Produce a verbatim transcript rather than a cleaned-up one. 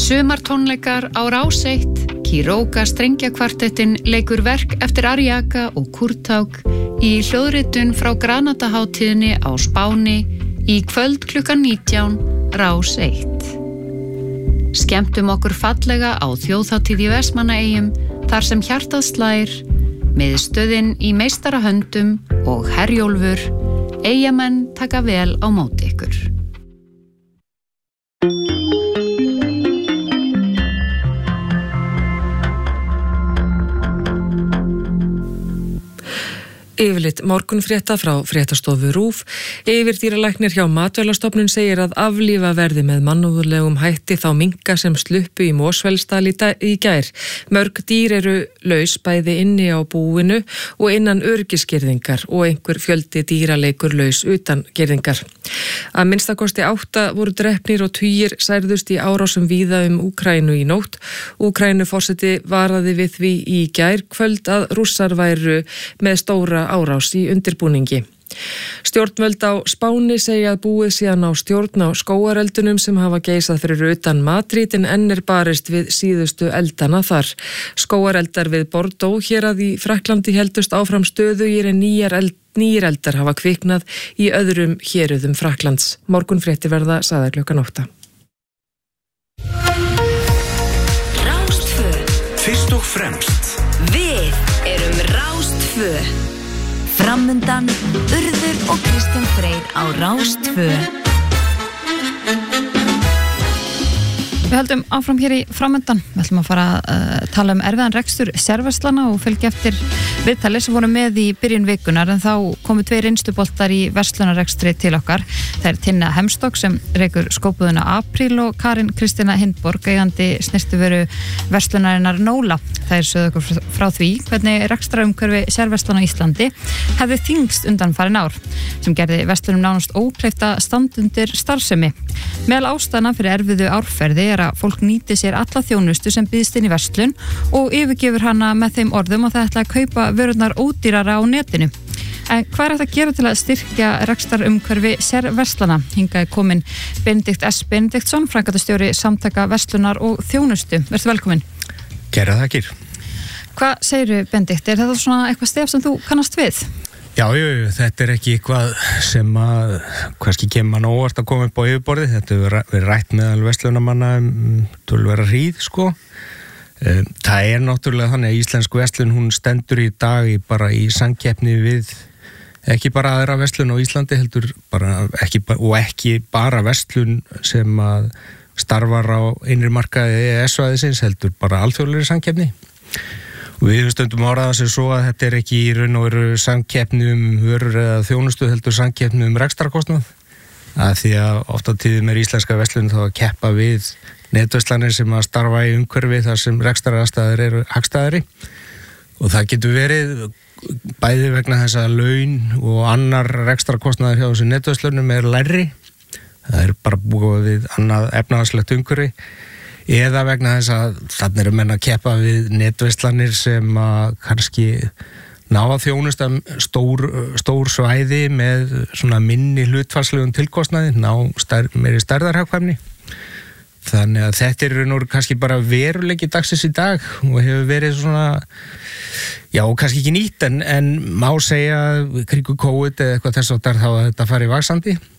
Sumartónleikar á Rás eitt, Kiroga strengjakvartettin leikur verk eftir Ariaka og Kurtaug í hljóðritun frá Granadahátíðinni á Spáni í kvöld klukkan nítján, Rás eitt. Skemmtum okkur fallega á þjóðhátíð í Vestmannaeyjum þar sem hjartað slær, miðstöðin í meistarahöndum og Herjólfur, Eyjamenn taka vel á móti ykkur. Yfirlit morgunfrétta frá fréttastofu RÚV. Yfirdýralæknir hjá Matvælastofnun segir að aflífa verði með mannúðlegum hætti þá minka sem sluppu í Mosfellsdal í gær. Mörg dýr eru laus bæði inni á búinu og innan öryggisgirðingar og einhver fjöldi dýra leikur laus utan girðingar. Að minnstakosti átta voru drepnir og tugir særðust í árásum víða um Úkraínu í nótt. Úkraínuforseti varaði við því í gær kvöld að Rússar væru með stóra árás í undirbúningi. Stjórnvöld á Spáni segja að búið síðan á stjórn á skógareldunum sem hafa geisað fyrir utan Madrid en enn er barist við síðustu eldana þar. Skógareldar við Bordeaux hérað í Frakklandi heldust áfram stöðugir en nýjar eld, nýjar eldar hafa kviknað í öðrum héruðum Frakklands. Morgunfréttir verða sagðar klukkan átta. Rástvö. Fyrst og fremst. Við erum Rástvö. Framundan, Urður og Kristján Freyr á Rástvö. Við höldum áfram hér í framundan. Við ætlum að fara að uh, tala um erfiðan rekstur sérverslana og fylgja eftir viðtali sem voru með í byrjun vikunar en þá komu tveir reynsluboltar í verslunarrekstri til okkar. Það er Tinna Hemstók sem rekur skópuðuna Apríl og Karin Kristina Hindborg, eigandi snyrtiveru verslunarinnar Nóla. Það er sögðu okkur frá því hvernig rekstrarumhverfi sérverslana á Íslandi hefði þyngst undanfarin ár sem gerði verslunum nánast ókleift að standa undir starfsemi. Meðal ástæðna fyrir erfiðu árferði er að fólk nýti sér alla þjónustu sem býðst inn í verslun og yfirgefur hana með þeim orðum og það ætla að kaupa vörurnar ódýrara á netinu. En hvað er þetta að gera til að styrkja rekstrarumhverfi sérverslana? Hingað er komin Benedikt S. Benediktsson, framkvæmdastjóri Samtaka verslunar og þjónustu. Vertu velkomin. Kærar þakkir. Hvað segirðu, Benedikt? Er þetta svona eitthvað stef sem þú kannast við? Já, jú, þetta er ekki eitthvað sem að kannski kemur mann óvart að koma upp á yfirborðið. Þetta hefur verið rætt meðal verslunamanna um töluvera hríð, sko. Það er náttúrulega þannig að íslensk verslun, hún stendur í dag í bara í samkeppni við ekki bara aðra verslun á Íslandi, heldur bara ekki, og ekki bara verslun sem að starfar á innri markaði E E S-svæðisins, heldur bara alþjóðlegri samkeppni. Og við stöndum áraða sér svo að þetta er ekki í raun og veru samkeppni um vörur eða þjónustu, heldur samkeppni um rekstrarkostnað. Að því að oft á tíðum er íslenska verslun þá að keppa við netverslanir sem að starfa í umhverfi þar sem rekstraraðstæður eru hagstæðari. Og það getur verið bæði vegna þess að laun og annar rekstrarkostnaður hjá þessu netverslunum er lægri. Það er bara búið við annað efnahagslegt umhverfi. Eða vegna þess að þannig eru menn að keppa við netverslanir sem að kannski ná að þjónusta stór, stór svæði með svona minni hlutfallslegum tilkostnaði, ná stær, meiri stærðarhagkvæmni. Þannig að þetta er nú kannski bara veruleiki dagsins í dag og hefur verið svona, já, kannski ekki nýtt en, en má segja kringu COVID eða eitthvað þess að þá að þetta fari vaxandi.